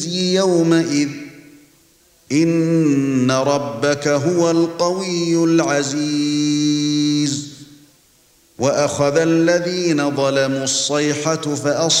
يومئذ إن ربك هو القوي العزيز وأخذ الذين ظلموا الصيحة